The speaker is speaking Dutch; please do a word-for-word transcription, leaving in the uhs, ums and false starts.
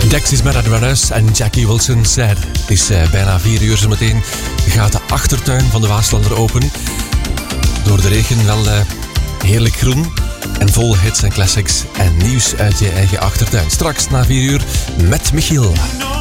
Dexys Maradonas en Jackie Wilson Sad. Het is uh, bijna vier uur zo meteen. Gaat de achtertuin van de Waaslander open. Door de regen wel uh, heerlijk groen. En vol hits en classics en nieuws uit je eigen achtertuin. Straks na vier uur met Michiel.